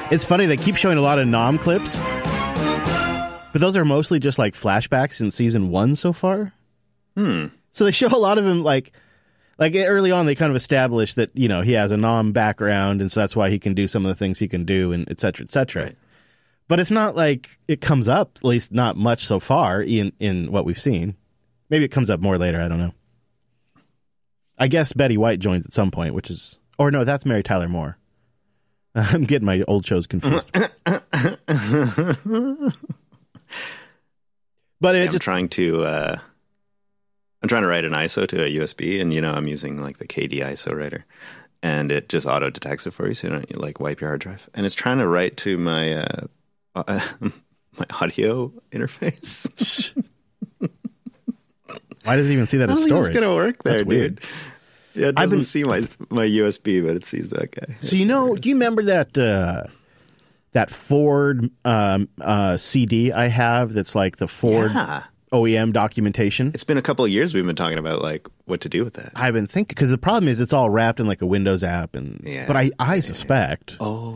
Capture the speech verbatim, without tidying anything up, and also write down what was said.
It's funny, they keep showing a lot of Nom clips, but those are mostly just like flashbacks in season one so far. Hmm. So they show a lot of him like, like early on they kind of establish that, you know, he has a Nom background and so that's why he can do some of the things he can do and et cetera, et cetera. Right. But it's not like it comes up, at least not much so far in, in what we've seen. Maybe it comes up more later, I don't know. I guess Betty White joins at some point, which is, or no, that's Mary Tyler Moore. I'm getting my old shows confused. But it I'm just, trying to uh, I'm trying to write an I S O to a U S B, and you know I'm using like the K D I S O writer, and it just auto detects it for you, so you don't you, like wipe your hard drive. And it's trying to write to my uh, uh, my audio interface. why does it even see that I as don't think storage? it's gonna work there, That's dude. weird. Yeah, it I've doesn't been- see my my U S B, but it sees that guy. So you know, do you remember that uh, that Ford um, uh, C D I have that's like the Ford Yeah. O E M documentation? It's been a couple of years we've been talking about like what to do with that. I've been thinking, because the problem is it's all wrapped in like a Windows app, and Yeah. but I, I suspect Oh.